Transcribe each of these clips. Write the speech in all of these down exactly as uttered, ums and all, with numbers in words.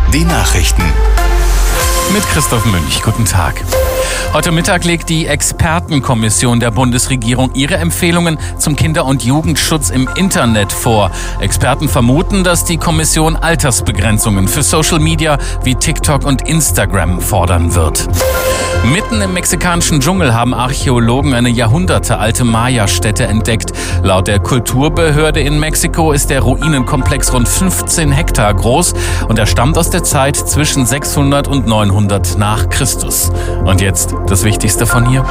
Die Nachrichten. Mit Christoph Münch. Guten Tag. Heute Mittag legt die Expertenkommission der Bundesregierung ihre Empfehlungen zum Kinder- und Jugendschutz im Internet vor. Experten vermuten, dass die Kommission Altersbegrenzungen für Social Media wie TikTok und Instagram fordern wird. Mitten im mexikanischen Dschungel haben Archäologen eine jahrhundertealte Maya-Stätte entdeckt. Laut der Kulturbehörde in Mexiko ist der Ruinenkomplex rund fünfzehn Hektar groß und er stammt aus der Zeit zwischen sechshundert und neunhundert nach Christus. Und jetzt das Wichtigste von hier.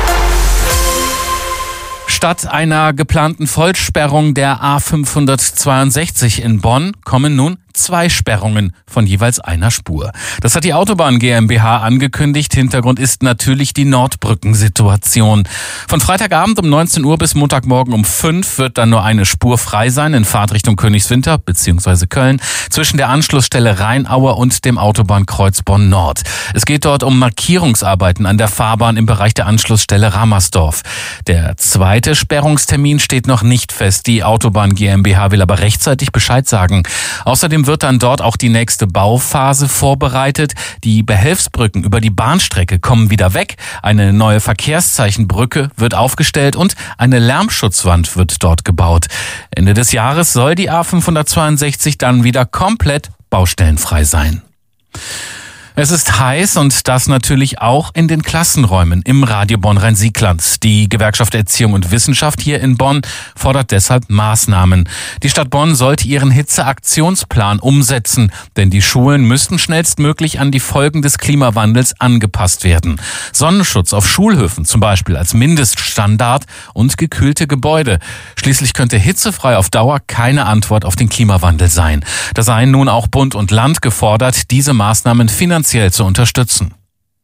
Statt einer geplanten Vollsperrung der A fünfhundertzweiundsechzig in Bonn kommen nun zwei Sperrungen von jeweils einer Spur. Das hat die Autobahn GmbH angekündigt. Hintergrund ist natürlich die Nordbrückensituation. Von Freitagabend um neunzehn Uhr bis Montagmorgen um fünf wird dann nur eine Spur frei sein in Fahrtrichtung Königswinter bzw. Köln zwischen der Anschlussstelle Rheinaue und dem Autobahnkreuz Bonn Nord. Es geht dort um Markierungsarbeiten an der Fahrbahn im Bereich der Anschlussstelle Ramersdorf. Der zweite Sperrungstermin steht noch nicht fest. Die Autobahn GmbH will aber rechtzeitig Bescheid sagen. Außerdem wird dann dort auch die nächste Bauphase vorbereitet. Die Behelfsbrücken über die Bahnstrecke kommen wieder weg. Eine neue Verkehrszeichenbrücke wird aufgestellt und eine Lärmschutzwand wird dort gebaut. Ende des Jahres soll die A fünfhundertzweiundsechzig dann wieder komplett baustellenfrei sein. Es ist heiß und das natürlich auch in den Klassenräumen im Radio Bonn-Rhein-Sieg-Land. Die Gewerkschaft Erziehung und Wissenschaft hier in Bonn fordert deshalb Maßnahmen. Die Stadt Bonn sollte ihren Hitzeaktionsplan umsetzen, denn die Schulen müssten schnellstmöglich an die Folgen des Klimawandels angepasst werden. Sonnenschutz auf Schulhöfen zum Beispiel als Mindeststandard und gekühlte Gebäude. Schließlich könnte hitzefrei auf Dauer keine Antwort auf den Klimawandel sein. Da seien nun auch Bund und Land gefordert, diese Maßnahmen finanziell zu unterstützen.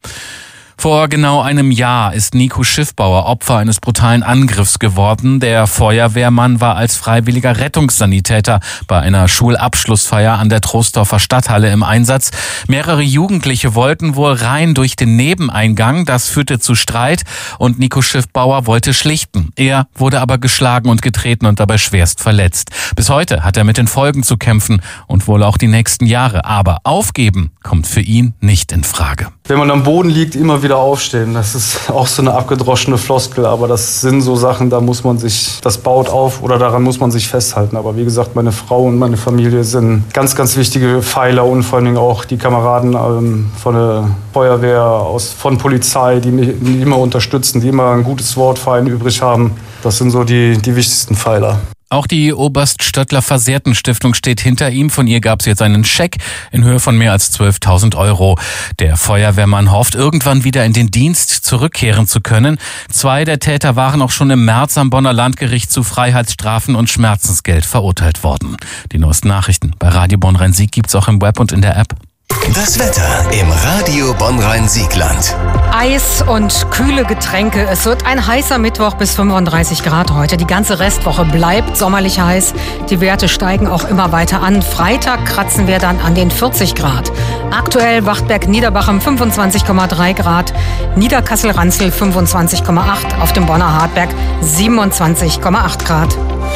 Vor genau einem Jahr ist Nico Schiffbauer Opfer eines brutalen Angriffs geworden. Der Feuerwehrmann war als freiwilliger Rettungssanitäter bei einer Schulabschlussfeier an der Troisdorfer Stadthalle im Einsatz. Mehrere Jugendliche wollten wohl rein durch den Nebeneingang. Das führte zu Streit und Nico Schiffbauer wollte schlichten. Er wurde aber geschlagen und getreten und dabei schwerst verletzt. Bis heute hat er mit den Folgen zu kämpfen und wohl auch die nächsten Jahre. Aber aufgeben kommt für ihn nicht in Frage. Wenn man am Boden liegt, immer wieder aufstehen. Das ist auch so eine abgedroschene Floskel, aber das sind so Sachen, da muss man sich, das baut auf oder daran muss man sich festhalten. Aber wie gesagt, meine Frau und meine Familie sind ganz, ganz wichtige Pfeiler und vor allen Dingen auch die Kameraden ähm, von der Feuerwehr, aus, von Polizei, die mich die immer unterstützen, die immer ein gutes Wort für einen übrig haben. Das sind so die, die wichtigsten Pfeiler. Auch die Oberstöttler Versehrten-Stiftung steht hinter ihm. Von ihr gab es jetzt einen Scheck in Höhe von mehr als zwölftausend Euro. Der Feuerwehrmann hofft, irgendwann wieder in den Dienst zurückkehren zu können. Zwei der Täter waren auch schon im März am Bonner Landgericht zu Freiheitsstrafen und Schmerzensgeld verurteilt worden. Die neuesten Nachrichten bei Radio Bonn-Rhein-Sieg gibt's auch im Web und in der App. Das Wetter im Radio Bonn-Rhein-Sieg-Land. Eis und kühle Getränke. Es wird ein heißer Mittwoch bis fünfunddreißig Grad heute. Die ganze Restwoche bleibt sommerlich heiß. Die Werte steigen auch immer weiter an. Freitag kratzen wir dann an den vierzig Grad. Aktuell Wachtberg-Niederbachem fünfundzwanzig Komma drei Grad. Niederkassel-Ranzel fünfundzwanzig Komma acht. Auf dem Bonner Hartberg siebenundzwanzig Komma acht Grad.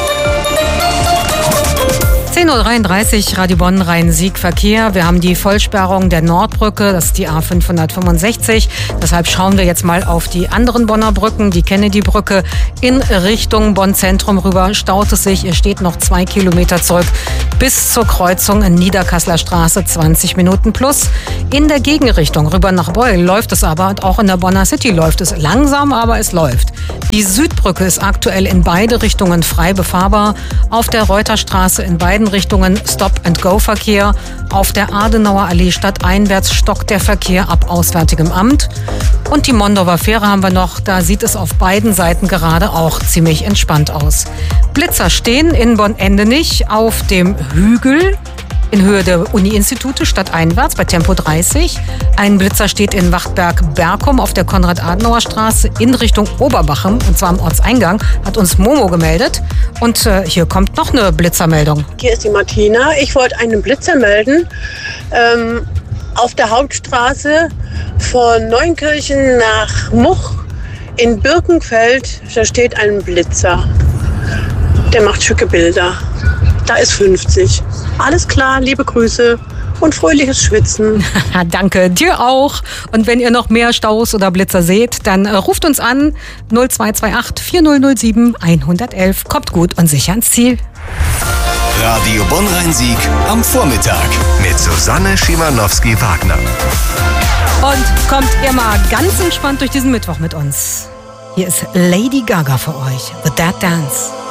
zehn Uhr dreiunddreißig, Radio Bonn-Rhein-Sieg Verkehr. Wir haben die Vollsperrung der Nordbrücke, das ist die A fünfhundertfünfundsechzig. Deshalb schauen wir jetzt mal auf die anderen Bonner Brücken. Die Kennedy-Brücke in Richtung Bonn-Zentrum rüber staut es sich. Ihr steht noch zwei Kilometer zurück bis zur Kreuzung in Niederkasseler Straße, zwanzig Minuten plus. In der Gegenrichtung rüber nach Beul läuft es aber und auch in der Bonner City läuft es langsam, aber es läuft. Die Südbrücke ist aktuell in beide Richtungen frei befahrbar. Auf der Reuterstraße in beiden Richtungen Stop-and-Go-Verkehr. Auf der Adenauer Allee stadteinwärts stockt der Verkehr ab Auswärtigem Amt. Und die Mondorfer Fähre haben wir noch. Da sieht es auf beiden Seiten gerade auch ziemlich entspannt aus. Blitzer stehen in Bonn-Endenich auf dem Hügel in Höhe der Uni-Institute stadteinwärts bei Tempo dreißig. Ein Blitzer steht in Wachtberg-Berkum auf der Konrad-Adenauer-Straße in Richtung Oberbachem, und zwar am Ortseingang, hat uns Momo gemeldet. Und äh, hier kommt noch eine Blitzermeldung. Hier ist die Martina. Ich wollte einen Blitzer melden. Ähm, auf der Hauptstraße von Neunkirchen nach Much in Birkenfeld, da steht ein Blitzer. Der macht schicke Bilder. Da ist fünfzig. Alles klar, liebe Grüße. und fröhliches Schwitzen. Danke, dir auch. Und wenn ihr noch mehr Staus oder Blitzer seht, dann äh, ruft uns an null zwei zwei acht vier null null sieben eins eins eins. Kommt gut und sicher ans Ziel. Radio Bonn-Rhein-Sieg am Vormittag mit Susanne Schimanowski-Wagner. Und kommt ihr mal ganz entspannt durch diesen Mittwoch mit uns. Hier ist Lady Gaga für euch. The Dead Dance.